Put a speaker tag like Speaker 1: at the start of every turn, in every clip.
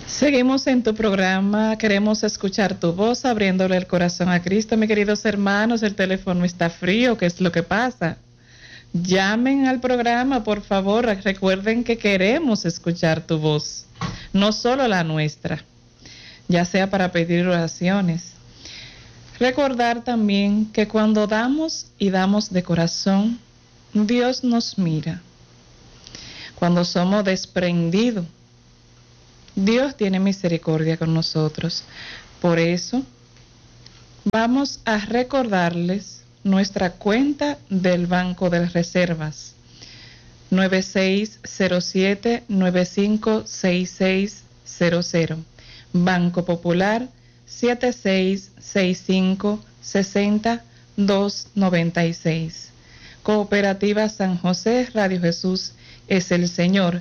Speaker 1: Seguimos en tu programa, queremos escuchar tu voz, abriéndole el corazón a Cristo. Mis queridos hermanos, el teléfono está frío, ¿qué es lo que pasa? Llamen al programa, por favor, recuerden que queremos escuchar tu voz, no solo la nuestra, ya sea para pedir oraciones. Recordar también que cuando damos y damos de corazón, Dios nos mira. Cuando somos desprendidos, Dios tiene misericordia con nosotros. Por eso, vamos a recordarles nuestra cuenta del Banco de Reservas, 9607-956600, Banco Popular 7665-60-296, Cooperativa San José Radio Jesús es el Señor,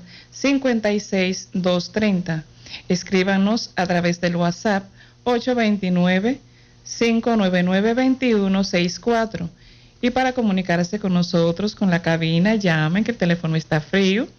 Speaker 1: 56230. Escríbanos a través del WhatsApp 829-599-2164. Y para comunicarse con nosotros, con la cabina, llamen, que el teléfono está frío,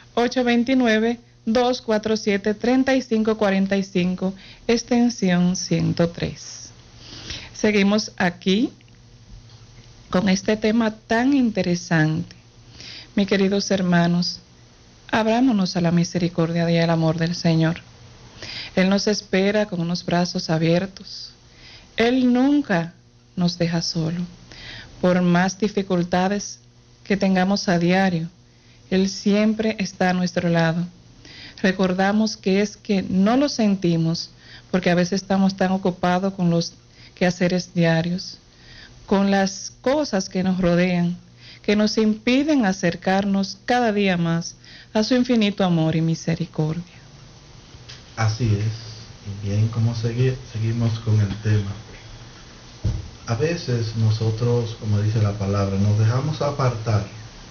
Speaker 1: 829-247-3545, extensión 103. Seguimos aquí con este tema tan interesante. Mis queridos hermanos, abrámonos a la misericordia y al amor del Señor. Él nos espera con unos brazos abiertos. Él nunca nos deja solo. Por más dificultades que tengamos a diario, Él siempre está a nuestro lado. Recordamos que es que no lo sentimos, porque a veces estamos tan ocupados con los quehaceres diarios, con las cosas que nos rodean, que nos impiden acercarnos cada día más a su infinito amor y misericordia.
Speaker 2: Así es, y bien, como seguimos con el tema. A veces nosotros, como dice la palabra, nos dejamos apartar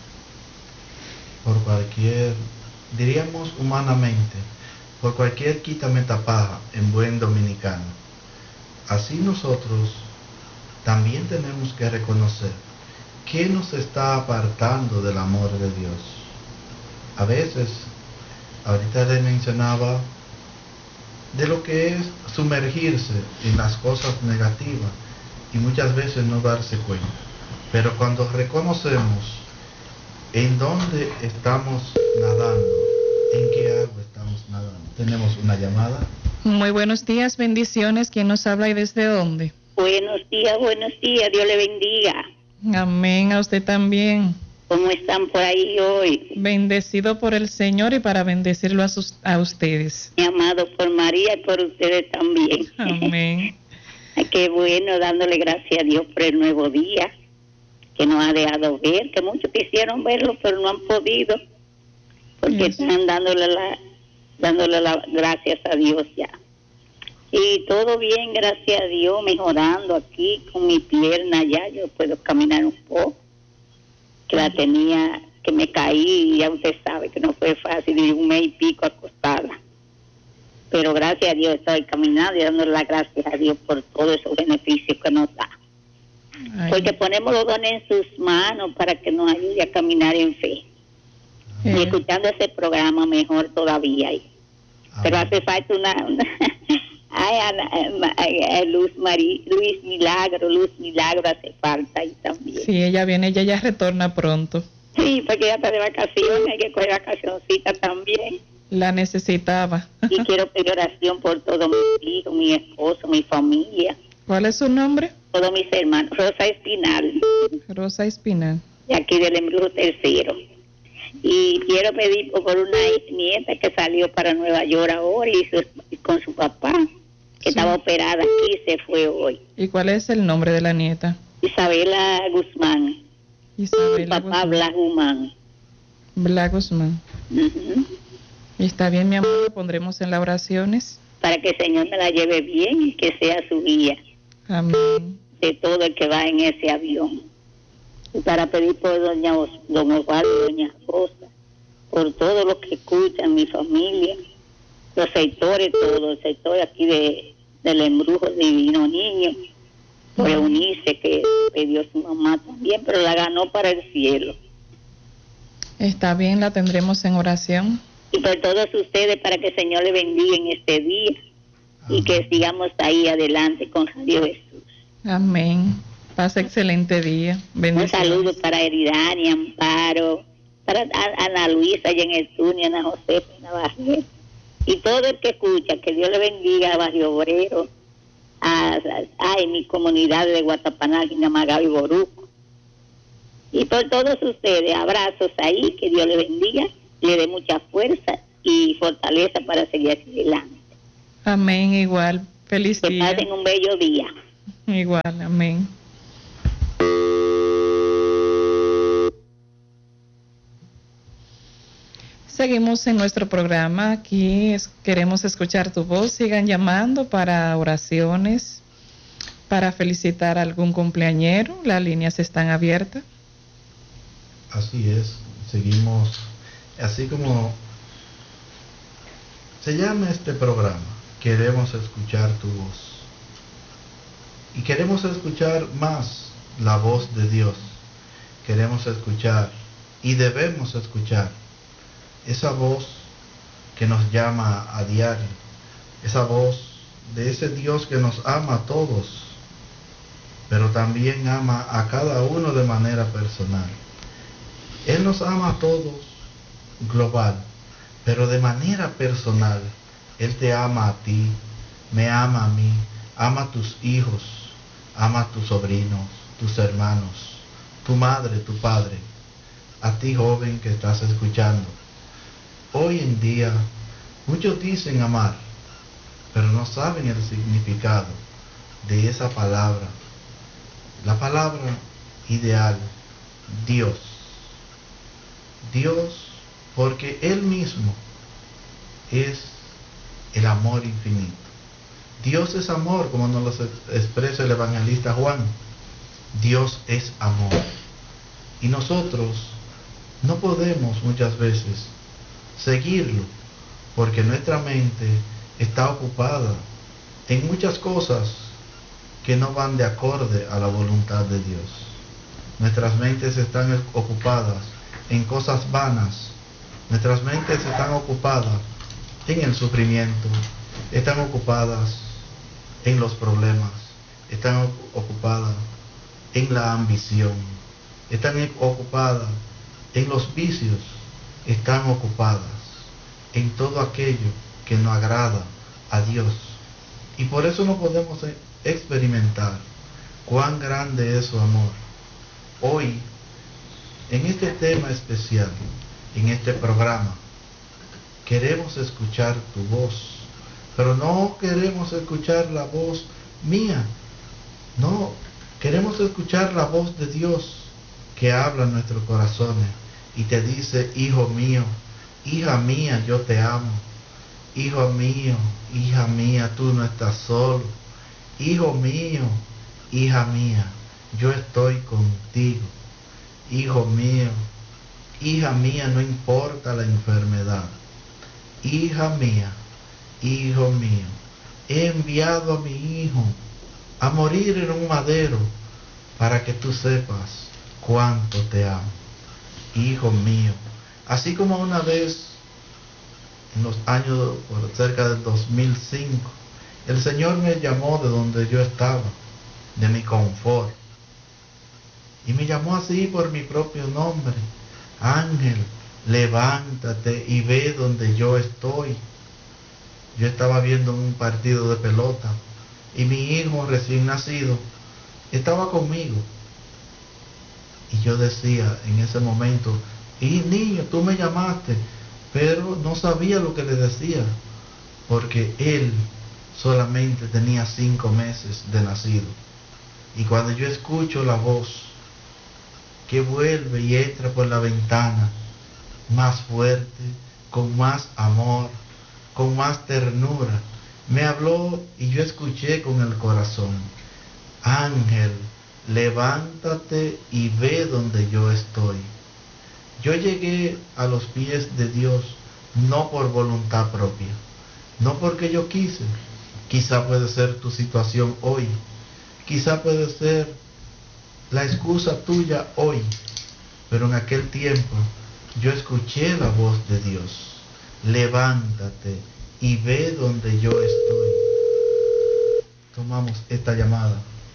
Speaker 2: por cualquier, diríamos humanamente, por cualquier quitametapaja en buen dominicano. Así nosotros también tenemos que reconocer ¿qué nos está apartando del amor de Dios? A veces, ahorita le mencionaba de lo que es sumergirse en las cosas negativas y muchas veces no darse cuenta. Pero cuando reconocemos en dónde estamos nadando, en qué agua estamos nadando. Tenemos una llamada.
Speaker 1: Muy buenos días, bendiciones. ¿Quién nos habla y desde dónde?
Speaker 3: Buenos días, Dios le bendiga.
Speaker 1: Amén, a usted también.
Speaker 3: ¿Cómo están por ahí hoy?
Speaker 1: Bendecido por el Señor y para bendecirlo a ustedes.
Speaker 3: Mi amado por María y por ustedes también.
Speaker 1: Amén.
Speaker 3: Qué bueno, dándole gracias a Dios por el nuevo día que nos ha dejado ver, que muchos quisieron verlo pero no han podido, porque están dándole las gracias a Dios ya. Y todo bien, gracias a Dios, mejorando aquí con mi pierna ya, yo puedo caminar un poco, que la tenía, que me caí, y ya usted sabe que no fue fácil, y un mes y pico acostada. Pero gracias a Dios estoy caminando y dándole las gracias a Dios por todos esos beneficios que nos da. Porque ponemos los dones en sus manos para que nos ayude a caminar en fe. Y escuchando ese programa mejor todavía. Pero hace falta una Luz Milagro hace falta ahí también.
Speaker 1: Sí, ella viene, ella ya retorna pronto.
Speaker 3: Sí, porque ella está de vacaciones, hay que coger vacacioncita también.
Speaker 1: La necesitaba.
Speaker 3: Y quiero pedir oración por todos mis hijos, mi esposo, mi familia.
Speaker 1: ¿Cuál es su nombre?
Speaker 3: Todos mis hermanos. Rosa Espinal.
Speaker 1: Rosa Espinal.
Speaker 3: De aquí del Embrujo Tercero. Y quiero pedir por una nieta que salió para Nueva York ahora y con su papá, que estaba operada aquí y se fue hoy.
Speaker 1: ¿Y cuál es el nombre de la nieta?
Speaker 3: Isabela Guzmán.
Speaker 1: Isabela
Speaker 3: papá
Speaker 1: Guzmán.
Speaker 3: Blas Guzmán.
Speaker 1: Blas Guzmán.
Speaker 3: Uh-huh.
Speaker 1: Está bien, mi amor, lo pondremos en las oraciones.
Speaker 3: Para que el Señor me la lleve bien y que sea su guía.
Speaker 1: Amén.
Speaker 3: De todo el que va en ese avión. Y para pedir por don Osvaldo y doña Rosa, por todos los que escuchan, mi familia, los sectores, todo el sector aquí del Embrujo Divino Niño, por Eunice, que pidió su mamá también, pero la ganó para el cielo.
Speaker 1: Está bien, la tendremos en oración.
Speaker 3: y por todos ustedes, para que el Señor le bendiga en este día y que sigamos ahí adelante con Radio Jesús.
Speaker 1: Amén. Pasa excelente día. Bendiciones.
Speaker 3: Un saludo para Eridani, Amparo, para Ana Luisa y en el túnel, Ana Josefa y Navarrete, y todo el que escucha, que Dios le bendiga a Barrio Obrero, en mi comunidad de Guatapaná, Guinamagao y Boruco. Y por todos ustedes, abrazos ahí, que Dios le bendiga, le dé mucha fuerza y fortaleza para seguir hacia adelante.
Speaker 1: Amén, igual. Feliz
Speaker 3: Que
Speaker 1: día.
Speaker 3: pasen un bello día.
Speaker 1: Igual, amén. Seguimos en nuestro programa. Aquí queremos escuchar tu voz. Sigan llamando para oraciones, para felicitar a algún cumpleañero. Las líneas están abiertas.
Speaker 2: Así es, seguimos, así como se llama este programa, queremos escuchar tu voz. Y queremos escuchar más la voz de Dios. Queremos escuchar y debemos escuchar esa voz que nos llama a diario, esa voz de ese Dios que nos ama a todos, pero también ama a cada uno de manera personal. Él nos ama a todos global, pero de manera personal, Él te ama a ti, me ama a mí, ama a tus hijos, ama a tus sobrinos, tus hermanos, tu madre, tu padre, a ti joven que estás escuchando. Hoy en día, muchos dicen amar, pero no saben el significado de esa palabra. La palabra ideal, Dios. Dios, porque Él mismo es el amor infinito. Dios es amor, como nos lo expresa el evangelista Juan. Dios es amor. Y nosotros no podemos muchas veces seguirlo, porque nuestra mente está ocupada en muchas cosas que no van de acorde a la voluntad de Dios. Nuestras mentes están ocupadas en cosas vanas. Nuestras mentes están ocupadas en el sufrimiento, están ocupadas en los problemas, están ocupadas en la ambición, están ocupadas en los vicios, están ocupadas en todo aquello que no agrada a Dios. Y por eso no podemos experimentar cuán grande es su amor. Hoy, en este tema especial, en este programa, queremos escuchar tu voz, pero no queremos escuchar la voz mía, no, queremos escuchar la voz de Dios que habla en nuestros corazones y te dice: hijo mío, hija mía, yo te amo. Hijo mío, hija mía, tú no estás solo. Hijo mío, hija mía, yo estoy contigo. Hijo mío, hija mía, no importa la enfermedad. Hija mía, hijo mío, he enviado a mi hijo a morir en un madero para que tú sepas cuánto te amo. Hijo mío, así como una vez en los años por cerca del 2005, el Señor me llamó de donde yo estaba, de mi confort, y me llamó así por mi propio nombre: Ángel, levántate y ve donde yo estoy. Yo estaba viendo un partido de pelota y mi hijo recién nacido estaba conmigo, y yo decía en ese momento: y niño, tú me llamaste, pero no sabía lo que le decía, porque él solamente tenía 5 meses de nacido. Y cuando yo escucho la voz que vuelve y entra por la ventana, más fuerte, con más amor, con más ternura, me habló y yo escuché con el corazón: Ángel, levántate y ve donde yo estoy. Yo llegué a los pies de Dios no por voluntad propia, no porque yo quise. Quizá puede ser tu situación hoy, quizá puede ser la excusa tuya hoy, pero en aquel tiempo yo escuché la voz de Dios. levántate y ve donde yo estoy. Tomamos esta llamada.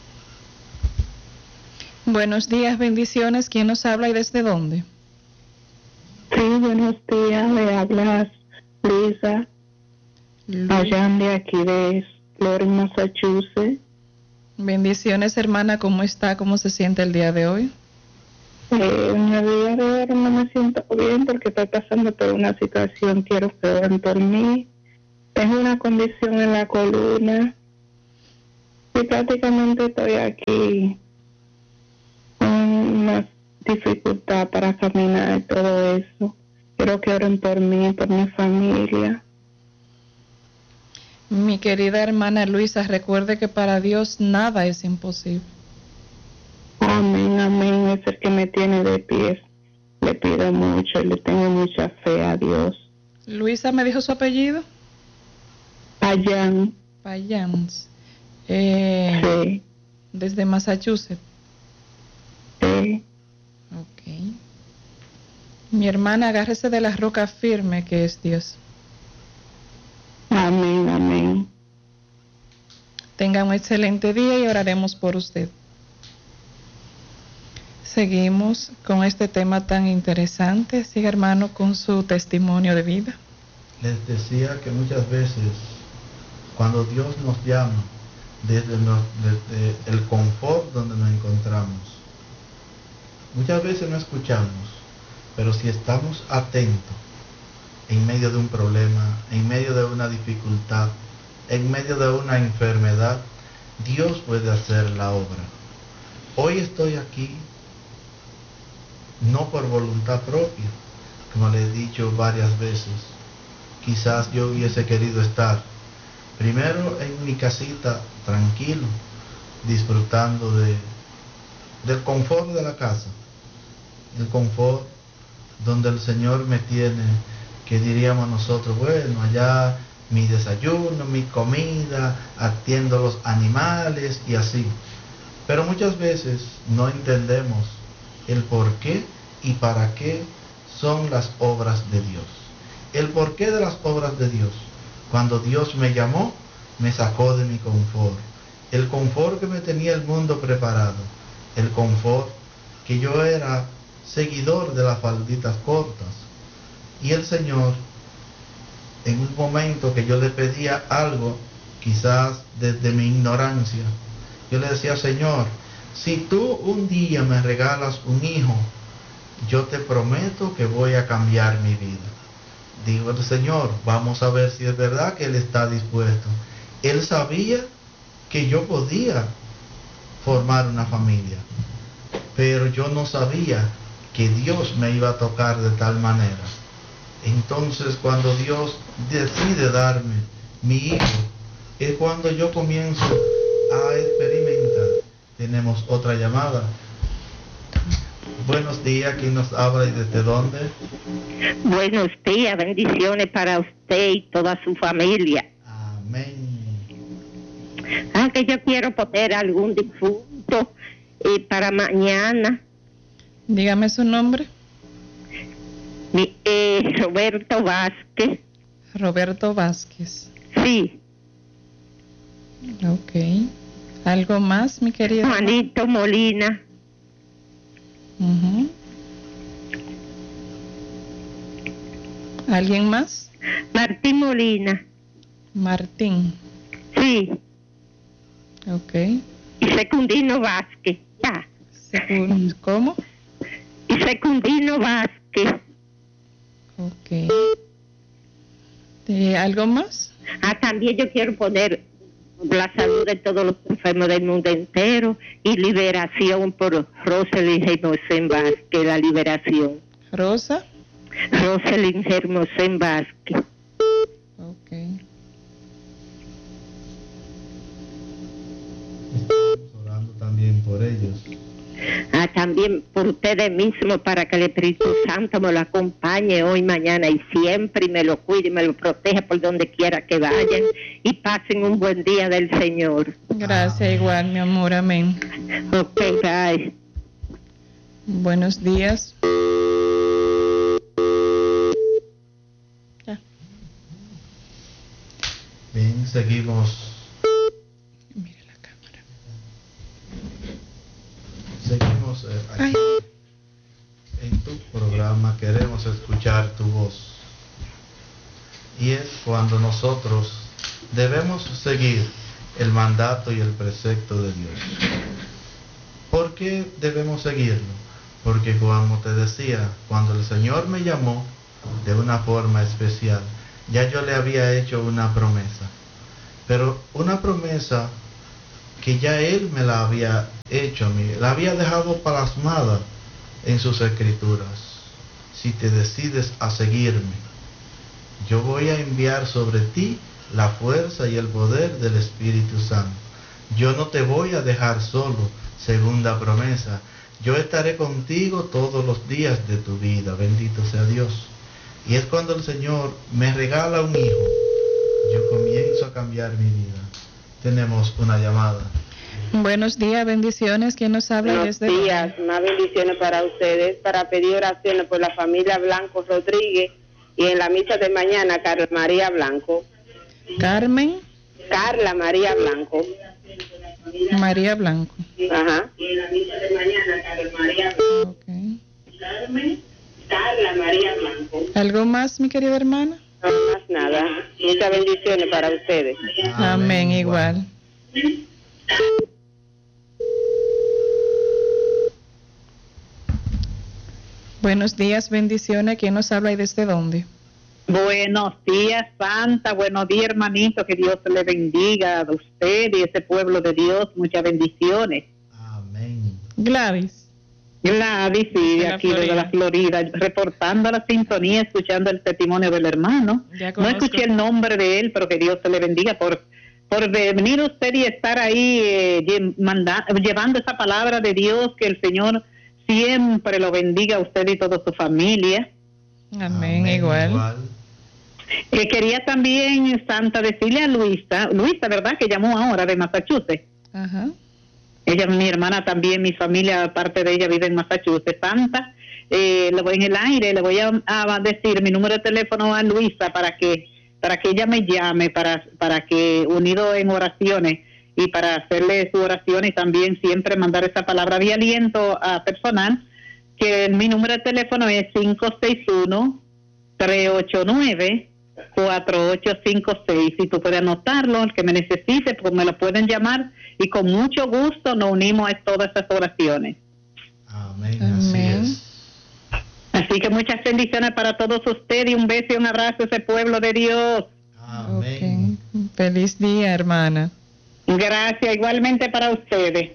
Speaker 1: Buenos días, bendiciones. ¿Quién nos habla y desde dónde?
Speaker 4: Sí, buenos días. Le habla Luisa, allá de aquí de Lawrence, Massachusetts.
Speaker 1: Bendiciones, hermana. ¿Cómo está? ¿Cómo se siente el día de hoy?
Speaker 4: En el día de hoy no me siento bien porque estoy pasando por una situación. Quiero que oren por mí. Tengo una condición en la columna y prácticamente estoy aquí con una dificultad para caminar y todo eso. Quiero que oren por mí, por mi familia.
Speaker 1: Mi querida hermana Luisa, recuerde que para Dios nada es imposible.
Speaker 4: Amén, amén. Es el que me tiene de pies. Le pido mucho y le tengo mucha fe a Dios.
Speaker 1: Luisa, ¿me dijo su apellido?
Speaker 4: Payán.
Speaker 1: Payans.
Speaker 4: Sí,
Speaker 1: Desde Massachusetts.
Speaker 4: sí.
Speaker 1: Ok. Mi hermana, agárrese de la roca firme que es Dios.
Speaker 4: Amén, amén.
Speaker 1: Tenga un excelente día y oraremos por usted. Seguimos con este tema tan interesante. Siga, hermano, con su testimonio de vida.
Speaker 2: Les decía que muchas veces cuando Dios nos llama desde el confort donde nos encontramos, muchas veces no escuchamos, pero si estamos atentos en medio de un problema, en medio de una dificultad, en medio de una enfermedad, Dios puede hacer la obra. Hoy estoy aquí no por voluntad propia, como le he dicho varias veces. Quizás yo hubiese querido estar primero en mi casita tranquilo, disfrutando del confort de la casa, el confort donde el Señor me tiene, que diríamos nosotros, bueno, allá mi desayuno, mi comida, atiendo los animales y así. Pero muchas veces no entendemos el por qué y para qué son las obras de Dios. El porqué de las obras de Dios. Cuando Dios me llamó, me sacó de mi confort. El confort que me tenía el mundo preparado. El confort que yo era seguidor de las falditas cortas. Y el Señor, en un momento que yo le pedía algo, quizás desde mi ignorancia, yo le decía, Señor, si tú un día me regalas un hijo, yo te prometo que voy a cambiar mi vida. Digo el Señor, vamos a ver si es verdad que Él está dispuesto. Él sabía que yo podía formar una familia, pero yo no sabía que Dios me iba a tocar de tal manera. Entonces, cuando Dios decide darme mi hijo, es cuando yo comienzo a experimentar. Tenemos otra llamada. Buenos días, ¿quién nos habla y desde dónde?
Speaker 3: Buenos días, bendiciones para usted y toda su familia.
Speaker 2: Amén.
Speaker 3: Que yo quiero poner algún difunto para mañana.
Speaker 1: Dígame su nombre.
Speaker 3: Roberto Vázquez.
Speaker 1: Roberto Vázquez.
Speaker 3: Sí.
Speaker 1: Ok. ¿Algo más, mi querida?
Speaker 3: Juanito Molina.
Speaker 1: Uh-huh. ¿Alguien más?
Speaker 3: Martín Molina.
Speaker 1: Martín.
Speaker 3: Sí.
Speaker 1: Ok.
Speaker 3: Y Secundino Vázquez. Ya.
Speaker 1: ¿Cómo?
Speaker 3: Y Secundino Vázquez.
Speaker 1: Ok. ¿Algo más?
Speaker 3: También yo quiero poner la salud de todos los enfermos del mundo entero y liberación por Roselyn Hermosén Vázquez, la liberación.
Speaker 1: ¿Rosa?
Speaker 3: Roselyn Hermosén Vázquez.
Speaker 1: Ok.
Speaker 2: Estamos orando también por ellos.
Speaker 3: También por ustedes mismos, para que el Espíritu Santo me lo acompañe hoy, mañana y siempre, y me lo cuide y me lo proteja por donde quiera que vayan, y pasen un buen día del Señor.
Speaker 1: Gracias, igual, mi amor, amén.
Speaker 3: Ok, bye.
Speaker 1: Buenos días. Ya.
Speaker 2: Bien, seguimos.
Speaker 1: Mire la cámara.
Speaker 2: Seguimos aquí en tu programa. Queremos escuchar tu voz. Y es cuando nosotros debemos seguir el mandato y el precepto de Dios. ¿Por qué debemos seguirlo? Porque como te decía, cuando el Señor me llamó de una forma especial, ya yo le había hecho una promesa. Pero una promesa que ya Él me la había hecho a mí, la había dejado plasmada en sus escrituras. Si te decides a seguirme, yo voy a enviar sobre ti la fuerza y el poder del Espíritu Santo. Yo no te voy a dejar solo, segunda promesa. Yo estaré contigo todos los días de tu vida, bendito sea Dios. Y es cuando el Señor me regala un hijo, yo comienzo a cambiar mi vida. Tenemos una llamada.
Speaker 1: Buenos días, bendiciones. ¿Quién nos habla?
Speaker 5: Buenos días, más bendiciones para ustedes, para pedir oraciones por la familia Blanco Rodríguez y en la misa de mañana, Carla María Blanco.
Speaker 1: Carmen.
Speaker 5: Carla María Blanco.
Speaker 1: María Blanco.
Speaker 5: Ajá. Y en la misa de mañana, Carla María Blanco.
Speaker 1: Okay.
Speaker 5: Carmen, Carla María Blanco.
Speaker 1: ¿Algo más, mi querida hermana?
Speaker 5: No más nada. Muchas bendiciones para ustedes.
Speaker 1: Amén, igual. Buenos días, bendiciones. ¿Quién nos habla y desde dónde?
Speaker 6: Buenos días, Santa. Buenos días, hermanito. Que Dios le bendiga a usted y a ese pueblo de Dios. Muchas bendiciones.
Speaker 2: Amén.
Speaker 1: Gladys.
Speaker 6: Gladys, sí, de aquí
Speaker 1: Florida.
Speaker 6: de la Florida, reportando la sintonía, escuchando el testimonio del hermano. No escuché el nombre de él, pero que Dios le bendiga por venir usted y estar ahí llevando esa palabra de Dios. Que el Señor siempre lo bendiga a usted y toda su familia.
Speaker 1: Amén, igual.
Speaker 6: Quería también, Santa, decirle a Luisa, ¿verdad? Que llamó ahora de Massachusetts.
Speaker 1: Ajá.
Speaker 6: Ella, mi hermana también, mi familia, parte de ella vive en Massachusetts. Santa, en el aire le voy a decir mi número de teléfono a Luisa para que ella me llame, para que unido en oraciones y para hacerle su oración y también siempre mandar esa palabra de aliento a personal, que mi número de teléfono es 561-389-4856. Si tú puedes anotarlo, el que me necesite, pues me lo pueden llamar y con mucho gusto nos unimos a todas esas oraciones.
Speaker 2: Amén,
Speaker 1: Amén.
Speaker 2: así es.
Speaker 6: Así que muchas bendiciones para todos ustedes y un beso y un abrazo a ese pueblo de Dios.
Speaker 2: Amén.
Speaker 1: Okay. Feliz día, hermana.
Speaker 6: Gracias, igualmente para ustedes.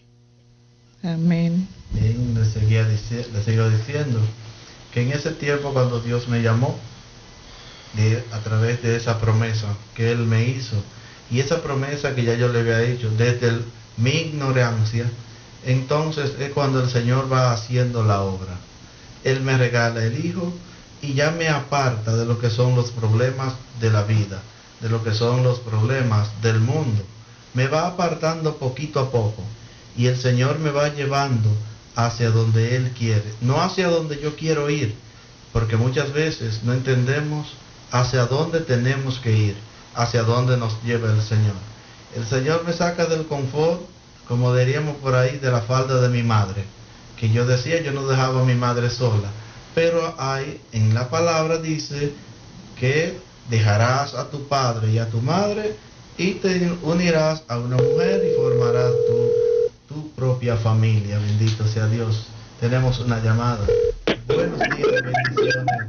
Speaker 1: Amén.
Speaker 2: Bien, le sigo diciendo que en ese tiempo cuando Dios me llamó, a través de esa promesa que Él me hizo, y esa promesa que ya yo le había hecho desde mi ignorancia, entonces es cuando el Señor va haciendo la obra. Él me regala el Hijo y ya me aparta de lo que son los problemas de la vida, de lo que son los problemas del mundo. Me va apartando poquito a poco y el Señor me va llevando hacia donde Él quiere, no hacia donde yo quiero ir, porque muchas veces no entendemos hacia dónde tenemos que ir, hacia dónde nos lleva el Señor. El Señor me saca del confort, como diríamos por ahí, de la falda de mi madre, que yo decía, yo no dejaba a mi madre sola, pero ahí en la palabra dice que dejarás a tu padre y a tu madre y te unirás a una mujer y formarás tu propia familia. Bendito sea Dios. Tenemos una llamada. Buenos días, bendiciones.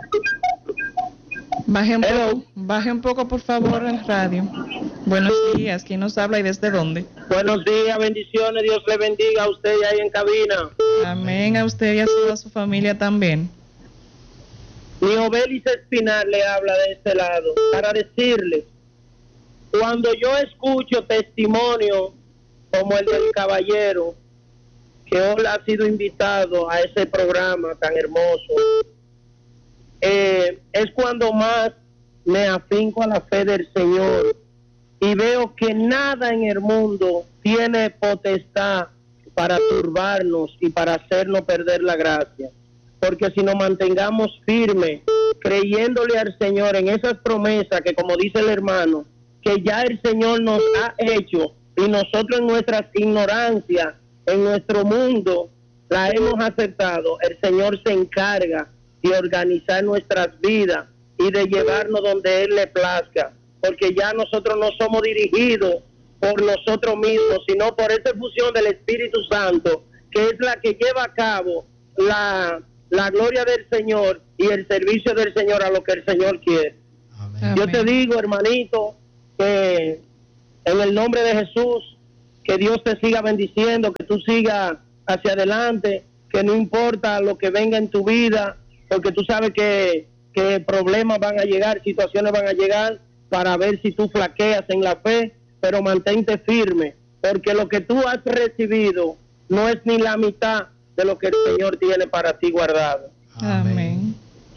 Speaker 1: Baje un poco, por favor, el radio. Buenos días. ¿Quién nos habla y desde dónde?
Speaker 7: Buenos días, bendiciones. Dios le bendiga a usted y ahí en cabina.
Speaker 1: Amén. A usted y a toda su familia también.
Speaker 7: Mi Obelis Espinal le habla de este lado para decirle, cuando yo escucho testimonio como el del caballero que hoy ha sido invitado a ese programa tan hermoso, es cuando más me afinco a la fe del Señor y veo que nada en el mundo tiene potestad para turbarnos y para hacernos perder la gracia, porque si nos mantengamos firmes creyéndole al Señor en esas promesas que, como dice el hermano, que ya el Señor nos ha hecho y nosotros en nuestras ignorancias, en nuestro mundo, la hemos aceptado. El Señor se encarga de organizar nuestras vidas y de llevarnos donde Él le plazca, porque ya nosotros no somos dirigidos por nosotros mismos, sino por esa fusión del Espíritu Santo, que es la que lleva a cabo la gloria del Señor y el servicio del Señor a lo que el Señor quiere.
Speaker 2: Amén.
Speaker 7: Yo te digo, hermanito, que en el nombre de Jesús, que Dios te siga bendiciendo, que tú sigas hacia adelante, que no importa lo que venga en tu vida, porque tú sabes que problemas van a llegar, situaciones van a llegar, para ver si tú flaqueas en la fe, pero mantente firme, porque lo que tú has recibido no es ni la mitad de lo que el Señor tiene para ti guardado.
Speaker 1: Amén.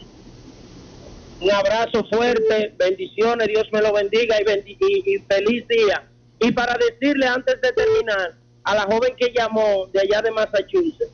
Speaker 7: Un abrazo fuerte, bendiciones, Dios me lo bendiga y feliz día. Y para decirle antes de terminar a la joven que llamó de allá de Massachusetts,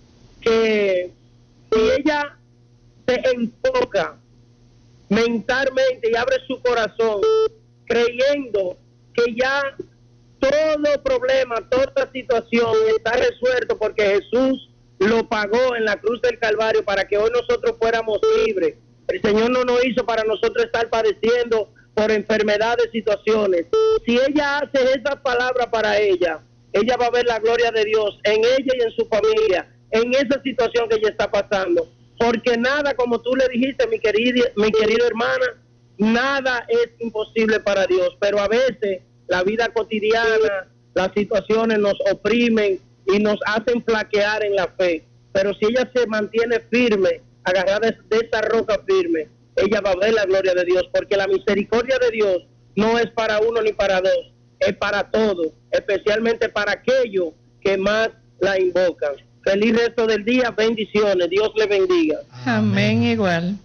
Speaker 7: que si ella se enfoca mentalmente y abre su corazón creyendo que ya todo problema, toda situación está resuelto porque Jesús lo pagó en la cruz del Calvario para que hoy nosotros fuéramos libres. El Señor no nos hizo para nosotros estar padeciendo por enfermedades, situaciones. Si ella hace esas palabras para ella va a ver la gloria de Dios en ella y en su familia, en esa situación que ella está pasando. Porque nada, como tú le dijiste, mi querida hermana, nada es imposible para Dios. Pero a veces la vida cotidiana, las situaciones nos oprimen y nos hacen flaquear en la fe. Pero si ella se mantiene firme, agarrada de esa roca firme, ella va a ver la gloria de Dios, porque la misericordia de Dios no es para uno ni para dos, es para todos, especialmente para aquellos que más la invocan. Feliz resto del día, bendiciones, Dios le bendiga.
Speaker 1: Amén, igual.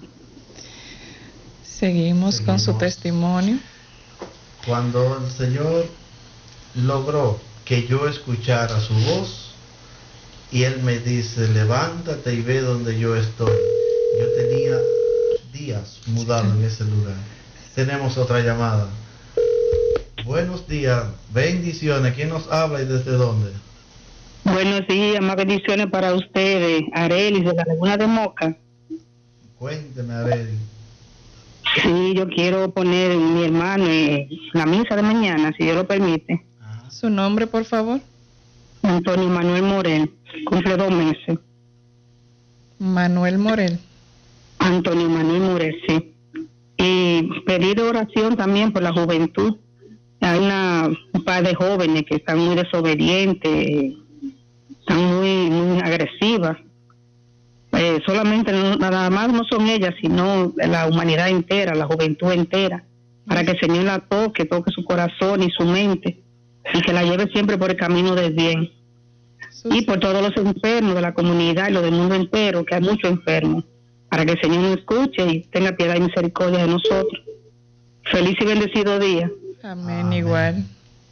Speaker 1: Seguimos con su testimonio.
Speaker 2: Cuando el Señor logró que yo escuchara su voz y Él me dice, levántate y ve donde yo estoy. Yo tenía días mudado en ese lugar. Tenemos otra llamada. Buenos días, bendiciones. ¿Quién nos habla y desde dónde?
Speaker 6: Buenos días, más bendiciones para ustedes. Arelis, de la Laguna de Moca.
Speaker 2: Cuénteme, Arelis.
Speaker 6: Sí, yo quiero poner en mi hermano en la misa de mañana, si Dios lo permite.
Speaker 1: Su nombre, por favor.
Speaker 6: Antonio Manuel Morel, cumple 2 meses.
Speaker 1: Manuel Morel.
Speaker 6: Antonio Manuel Morel, sí. Y pedir oración también por la juventud. Hay un par de jóvenes que están muy desobedientes, están muy agresivas. Solamente nada más no son ellas, sino la humanidad entera, la juventud entera, para que el Señor la toque su corazón y su mente, y que la lleve siempre por el camino del bien. Y por todos los enfermos de la comunidad y los del mundo entero, que hay muchos enfermos, para que el Señor nos escuche y tenga piedad y misericordia de nosotros. Feliz y bendecido día.
Speaker 1: Amén, igual.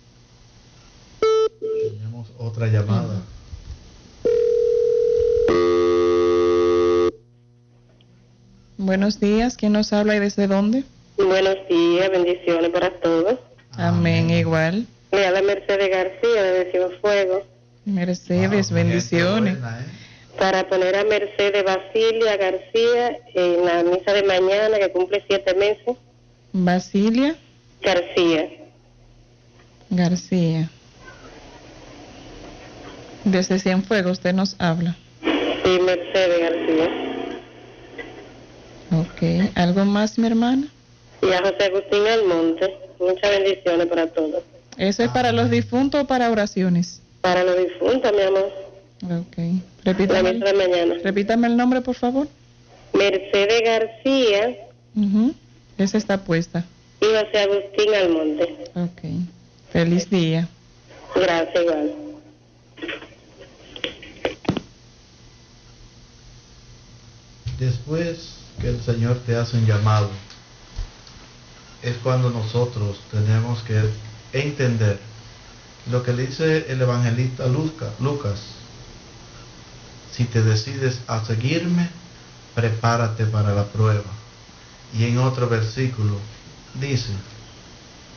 Speaker 2: Tenemos otra llamada.
Speaker 1: Buenos días, ¿quién nos habla y desde dónde?
Speaker 8: Buenos días, bendiciones para todos.
Speaker 1: Amén, igual.
Speaker 8: Le habla Mercedes García de Cienfuegos.
Speaker 1: Mercedes, bendiciones.
Speaker 2: Buena,
Speaker 8: Para poner a Mercedes Basilia García en la misa de mañana, que cumple 7 meses.
Speaker 1: Basilia
Speaker 8: García.
Speaker 1: García. Desde Cienfuegos usted nos habla.
Speaker 8: Sí, Mercedes García.
Speaker 1: Ok, ¿algo más, mi hermana?
Speaker 8: Y a José Agustín Almonte. Muchas bendiciones para todos.
Speaker 1: ¿Eso es para los difuntos o para oraciones?
Speaker 8: Para los difuntos, mi amor.
Speaker 1: Ok.
Speaker 8: La misa de mañana.
Speaker 1: Repítame el nombre, por favor.
Speaker 8: Mercedes García.
Speaker 1: Esa está puesta.
Speaker 8: Y José Agustín Almonte.
Speaker 1: Ok. Feliz día.
Speaker 8: Gracias, igual.
Speaker 2: Después que el Señor te hace un llamado, es cuando nosotros tenemos que entender lo que le dice el evangelista Lucas. Si te decides a seguirme, prepárate para la prueba. Y en otro versículo dice,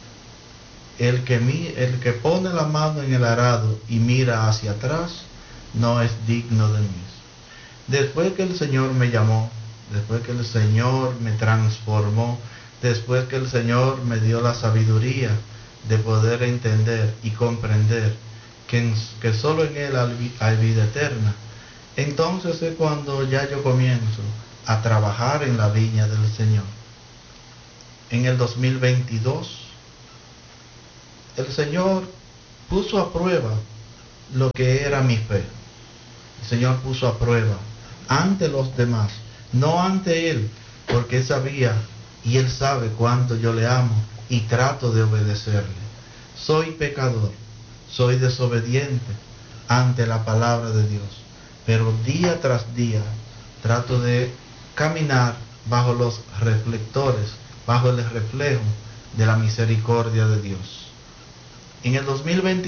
Speaker 2: el que pone la mano en el arado y mira hacia atrás, no es digno de mí. Después que el Señor me llamó, después que el Señor me transformó, después que el Señor me dio la sabiduría de poder entender y comprender que solo en Él hay vida eterna, entonces es cuando ya yo comienzo a trabajar en la viña del Señor. En el 2022, el Señor puso a prueba lo que era mi fe. El Señor puso a prueba ante los demás, no ante Él, porque Él sabía y Él sabe cuánto yo le amo y trato de obedecerle. Soy pecador, soy desobediente ante la palabra de Dios, pero día tras día trato de caminar bajo los reflectores, bajo el reflejo de la misericordia de Dios. En el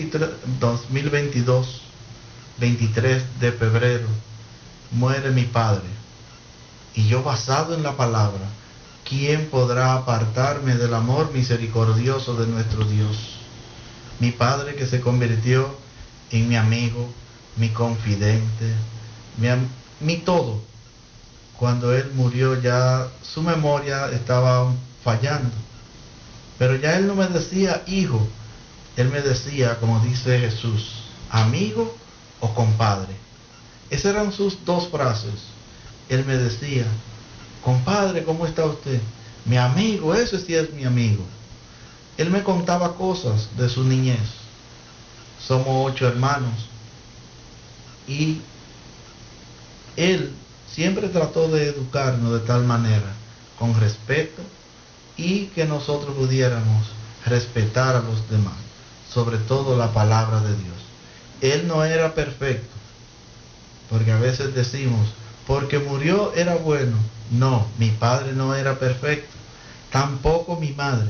Speaker 2: 2022, 23 de febrero, muere mi padre. Y yo, basado en la palabra, ¿quién podrá apartarme del amor misericordioso de nuestro Dios? Mi padre, que se convirtió en mi amigo, mi confidente, mi todo. Cuando él murió, ya su memoria estaba fallando. Pero ya él no me decía hijo, él me decía, como dice Jesús, amigo o compadre. Esas eran sus dos frases. Él me decía, compadre, ¿cómo está usted? Mi amigo, ese sí es mi amigo. Él me contaba cosas de su niñez. Somos 8 hermanos. Y él siempre trató de educarnos de tal manera, con respeto, y que nosotros pudiéramos respetar a los demás, sobre todo la palabra de Dios. Él no era perfecto, porque a veces decimos, porque murió era bueno. No, mi padre no era perfecto, tampoco mi madre.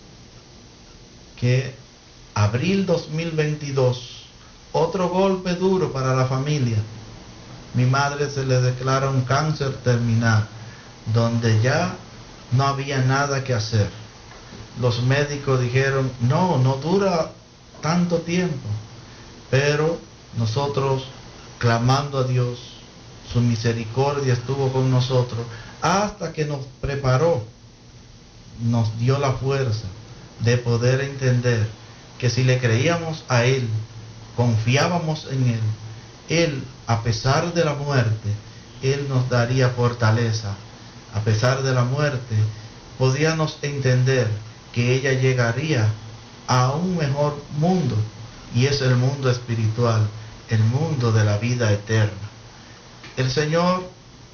Speaker 2: Que abril 2022, otro golpe duro para la familia. Mi madre se le declara un cáncer terminal, donde ya no había nada que hacer. Los médicos dijeron, no dura tanto tiempo. Pero nosotros, clamando a Dios, su misericordia estuvo con nosotros, hasta que nos preparó, nos dio la fuerza de poder entender que si le creíamos a Él, confiábamos en Él, Él, a pesar de la muerte, Él nos daría fortaleza. A pesar de la muerte, podíamos entender que ella llegaría a un mejor mundo, y es el mundo espiritual, el mundo de la vida eterna. El Señor,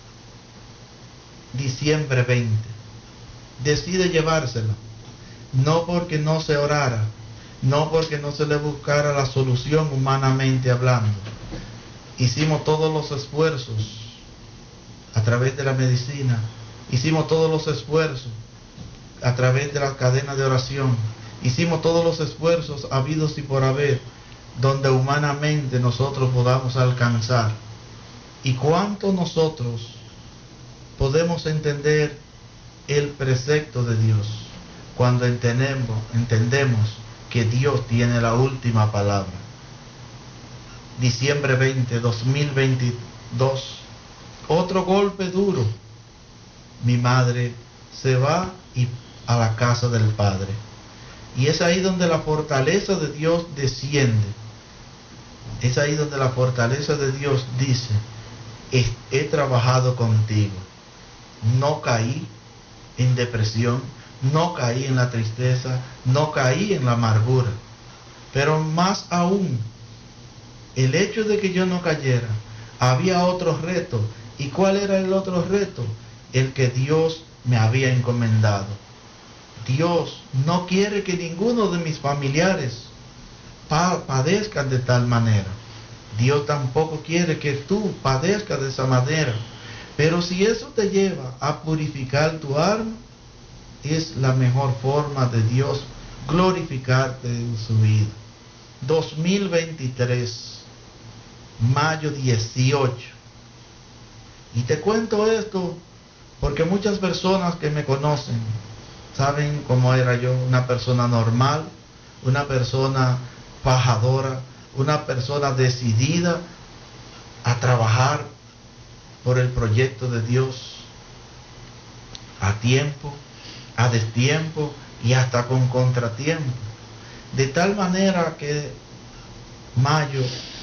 Speaker 2: diciembre 20, decide llevársela, no porque no se orara, no porque no se le buscara la solución humanamente hablando. Hicimos todos los esfuerzos a través de la medicina, hicimos todos los esfuerzos a través de la cadena de oración, hicimos todos los esfuerzos habidos y por haber, donde humanamente nosotros podamos alcanzar. ¿Y cuánto nosotros podemos entender el precepto de Dios cuando entendemos que Dios tiene la última palabra? Diciembre 20, 2022, otro golpe duro. Mi madre se va a la casa del Padre. Y es ahí donde la fortaleza de Dios desciende. Es ahí donde la fortaleza de Dios dice, he trabajado contigo. No caí en depresión, no caí en la tristeza, no caí en la amargura. Pero más aún, el hecho de que yo no cayera, había otro reto. ¿Y cuál era el otro reto? El que Dios me había encomendado. Dios no quiere que ninguno de mis familiares padezcan de tal manera. Dios tampoco quiere que tú padezcas de esa manera. Pero si eso te lleva a purificar tu alma, es la mejor forma de Dios glorificarte en su vida. 2023, mayo 18. Y te cuento esto porque muchas personas que me conocen saben cómo era yo, una persona normal, una persona fajadora, una persona decidida a trabajar por el proyecto de Dios a tiempo, a destiempo y hasta con contratiempo. De tal manera que mayo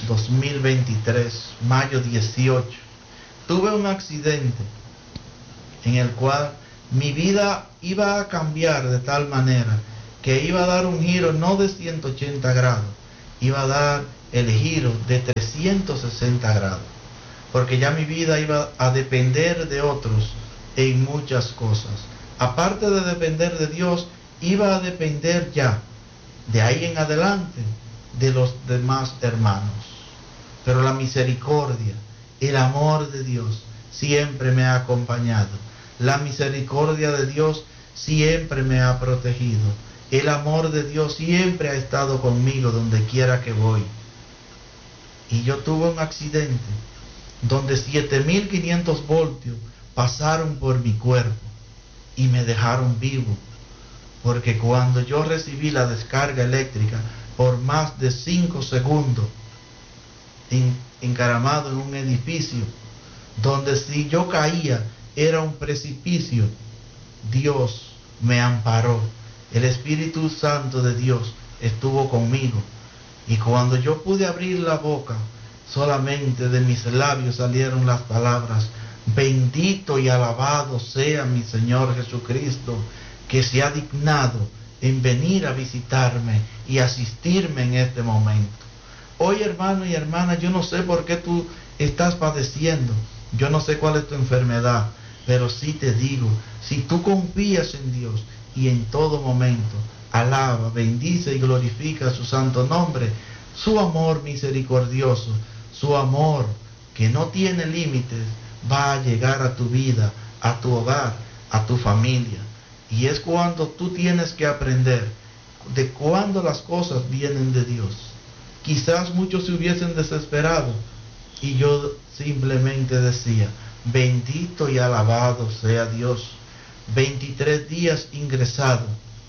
Speaker 2: 2023, mayo 18, tuve un accidente en el cual mi vida iba a cambiar de tal manera que iba a dar un giro no de 180 grados, iba a dar el giro de 360 grados, porque ya mi vida iba a depender de otros en muchas cosas. Aparte de depender de Dios, iba a depender ya, de ahí en adelante, de los demás hermanos. Pero la misericordia, el amor de Dios siempre me ha acompañado. La misericordia de Dios siempre me ha protegido. El amor de Dios siempre ha estado conmigo donde quiera que voy. Y yo tuve un accidente donde 7.500 voltios pasaron por mi cuerpo y me dejaron vivo. Porque cuando yo recibí la descarga eléctrica por más de 5 segundos, encaramado en un edificio, donde si yo caía era un precipicio, Dios me amparó. El Espíritu Santo de Dios estuvo conmigo. Y cuando yo pude abrir la boca, solamente de mis labios salieron las palabras: bendito y alabado sea mi Señor Jesucristo, que se ha dignado en venir a visitarme y asistirme en este momento. Hoy, hermano y hermana, yo no sé por qué tú estás padeciendo, yo no sé cuál es tu enfermedad, pero sí te digo, si tú confías en Dios y en todo momento alaba, bendice y glorifica su santo nombre, su amor misericordioso, su amor que no tiene límites, va a llegar a tu vida, a tu hogar, a tu familia. Y es cuando tú tienes que aprender de cuándo las cosas vienen de Dios. Quizás muchos se hubiesen desesperado y yo simplemente decía: bendito y alabado sea Dios. 23 días ingresado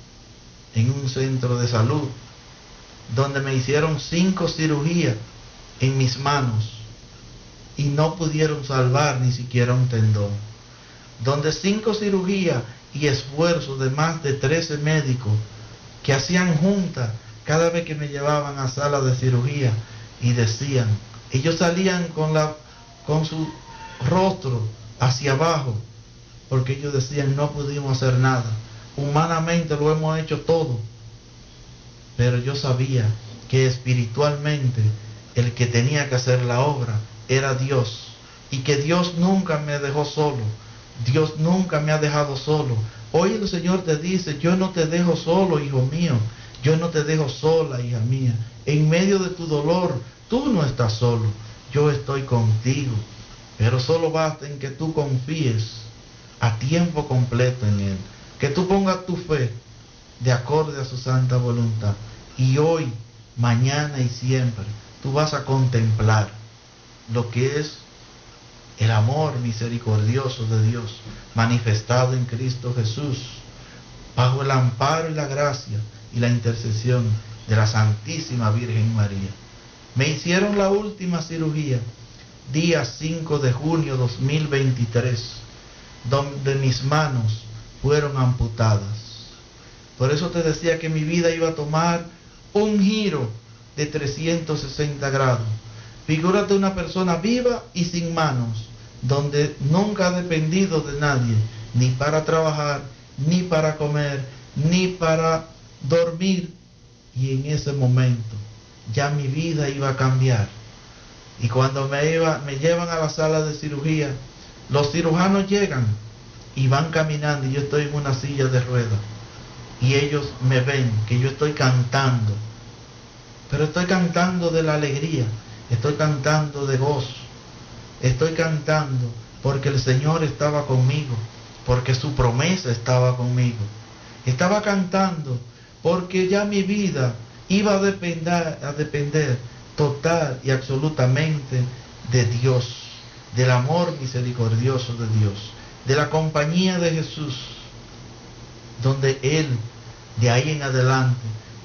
Speaker 2: en un centro de salud donde me hicieron 5 cirugías en mis manos y no pudieron salvar ni siquiera un tendón. Donde 5 cirugías y esfuerzo de más de 13 médicos que hacían juntas cada vez que me llevaban a sala de cirugía y decían, ellos salían con su rostro hacia abajo, porque ellos decían: no pudimos hacer nada, humanamente lo hemos hecho todo. Pero yo sabía que espiritualmente el que tenía que hacer la obra era Dios, y que Dios nunca me dejó solo. Dios nunca me ha dejado solo. Hoy el Señor te dice: yo no te dejo solo, hijo mío. Yo no te dejo sola, hija mía. En medio de tu dolor, tú no estás solo. Yo estoy contigo. Pero solo basta en que tú confíes a tiempo completo en Él. Que tú pongas tu fe de acorde a su santa voluntad. Y hoy, mañana y siempre, tú vas a contemplar lo que es el amor misericordioso de Dios manifestado en Cristo Jesús, bajo el amparo y la gracia y la intercesión de la Santísima Virgen María. Me hicieron la última cirugía día 5 de junio 2023, donde mis manos fueron amputadas. Por eso te decía que mi vida iba a tomar un giro de 360 grados. Figúrate una persona viva y sin manos, donde nunca ha dependido de nadie, ni para trabajar, ni para comer, ni para dormir. Y en ese momento ya mi vida iba a cambiar. Y cuando me llevan a la sala de cirugía, los cirujanos llegan y van caminando y yo estoy en una silla de ruedas. Y ellos me ven que yo estoy cantando, pero estoy cantando de la alegría, estoy cantando de gozo, estoy cantando porque el Señor estaba conmigo, porque su promesa estaba conmigo. Estaba cantando porque ya mi vida iba a depender total y absolutamente de Dios, del amor misericordioso de Dios, de la compañía de Jesús, donde Él de ahí en adelante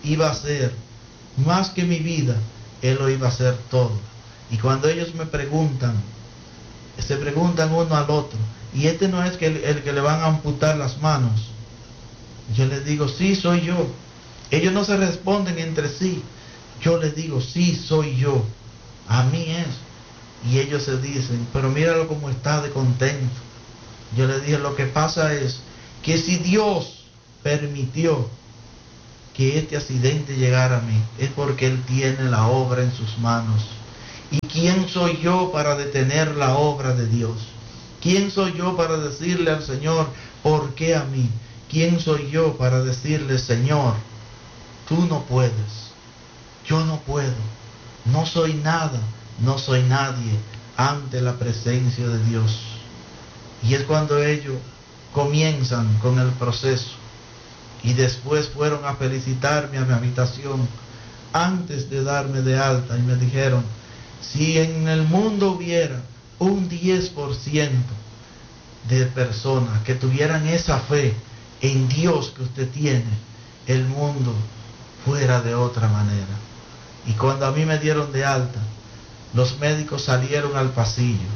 Speaker 2: iba a hacer más que mi vida, Él lo iba a hacer todo. Y cuando ellos me preguntan, se preguntan uno al otro, y este no es el que le van a amputar las manos, yo les digo, sí, soy yo. Ellos no se responden entre sí. Yo les digo, sí, soy yo. A mí es. Y ellos se dicen, pero míralo como está de contento. Yo les dije, lo que pasa es que si Dios permitió que este accidente llegara a mí, es porque Él tiene la obra en sus manos. ¿Y quién soy yo para detener la obra de Dios? ¿Quién soy yo para decirle al Señor, ¿por qué a mí? ¿Quién soy yo para decirle, Señor, tú no puedes, yo no puedo, no soy nada, no soy nadie ante la presencia de Dios? Y es cuando ellos comienzan con el proceso y después fueron a felicitarme a mi habitación antes de darme de alta y me dijeron, si en el mundo hubiera un 10% de personas que tuvieran esa fe en Dios que usted tiene, el mundo fuera de otra manera. Y cuando a mí me dieron de alta, los médicos salieron al pasillo,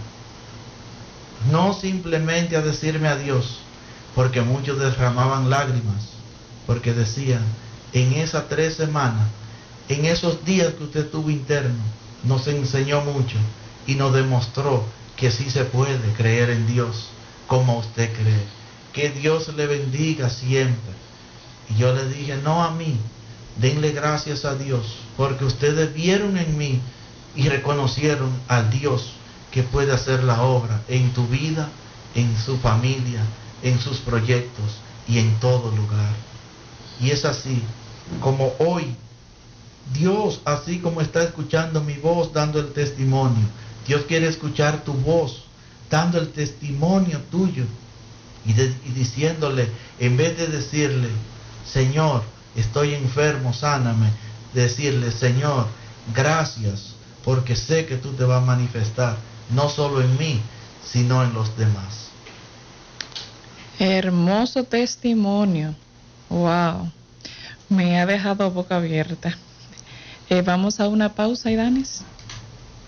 Speaker 2: no simplemente a decirme adiós, porque muchos derramaban lágrimas, porque decían, en esas 3 semanas, en esos días que usted estuvo interno, nos enseñó mucho y nos demostró que sí se puede creer en Dios como usted cree. Que Dios le bendiga siempre. Y yo le dije, no a mí, denle gracias a Dios, porque ustedes vieron en mí y reconocieron al Dios que puede hacer la obra en tu vida, en su familia, en sus proyectos y en todo lugar. Y es así como hoy Dios, así como está escuchando mi voz dando el testimonio, Dios quiere escuchar tu voz dando el testimonio tuyo y diciéndole, en vez de decirle, Señor, estoy enfermo, sáname, decirle, Señor, gracias, porque sé que tú te vas a manifestar, no solo en mí, sino en los demás.
Speaker 1: Hermoso testimonio. Wow. Me ha dejado boca abierta. Vamos a una pausa, Idanis.